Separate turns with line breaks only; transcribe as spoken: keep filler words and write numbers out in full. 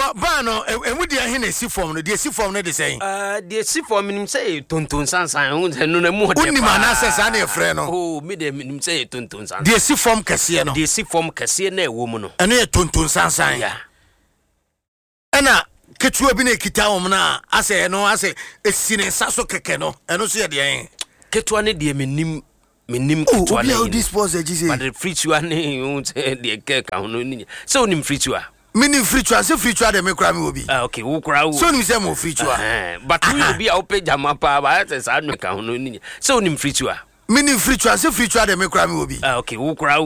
no ba no emu de ahe na si form no de si form no de say
uh de si form nim say tonton sansan hu no na mu
de pa na say sa na e frɛ no
oh me de nim say tonton sansan
de si form kase no
de si form kase na e wo mu no
eno e tonton sansan
ya
ana ketua bi na kita wo na ase no ase esine saso keke no eno so ye de en
ketua ne de menim menim ketua
ne obi this pose say
but the free tua ne hu say de keka hu no ni so nim free tua
mini free tua say free tua de me kra me obi
ah okay wo kra wo
so nim say mo free tua
eh but we obi a ope jama pa ba say sa no ka hu no ni so nim free tua
mini free tua say free tua de me kra me obi
ah okay wo kra